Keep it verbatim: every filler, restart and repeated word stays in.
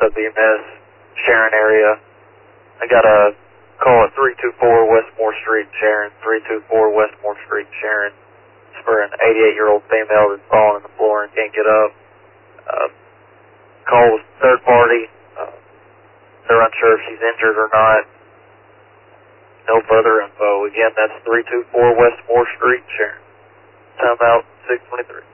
W M S, Sharon area. I got a call at three two four Westmore Street, Sharon, three two four Westmore Street, Sharon. It's for an eighty-eight-year-old female that's fallen on the floor and can't get up. Uh, call was third party. Uh, they're unsure if she's injured or not. No further info. Again, that's three two four Westmore Street, Sharon. Time out, six twenty-three.